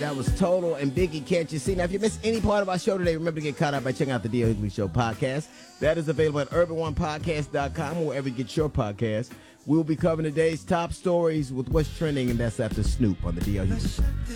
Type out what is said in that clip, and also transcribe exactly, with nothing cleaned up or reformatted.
That was Total and Biggie, Can't You See? Now, if you missed any part of our show today, remember to get caught up by checking out the D L Hughley Show podcast. That is available at urban one podcast dot com or wherever you get your podcast. We'll be covering today's top stories with what's trending, and that's after Snoop on the D L Hughley Show.